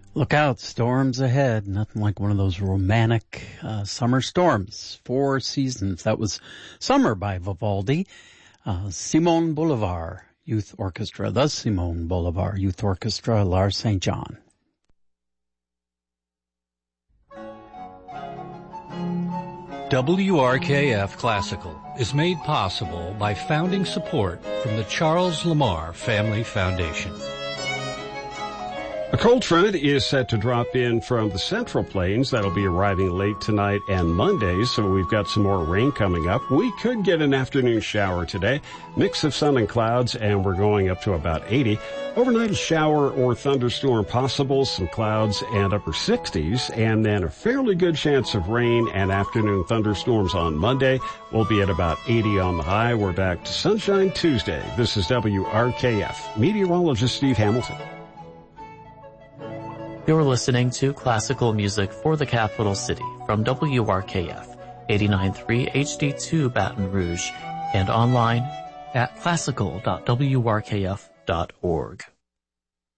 Look out, storms ahead. Nothing like one of those romantic summer storms. 4 seasons. That was Summer by Vivaldi. Simone Bolivar Youth Orchestra. The Simone Bolivar Youth Orchestra, Lars St. John. WRKF Classical is made possible by founding support from the Charles Lamar Family Foundation. A cold front is set to drop in from the Central Plains. That'll be arriving late tonight and Monday, so we've got some more rain coming up. We could get an afternoon shower today. Mix of sun and clouds, and we're going up to about 80. Overnight, a shower or thunderstorm possible, some clouds and upper 60s, and then a fairly good chance of rain and afternoon thunderstorms on Monday. We'll be at about 80 on the high. We're back to sunshine Tuesday. This is WRKF. Meteorologist Steve Hamilton. You're listening to classical music for the capital city from WRKF 89.3 HD2 Baton Rouge and online at classical.wrkf.org.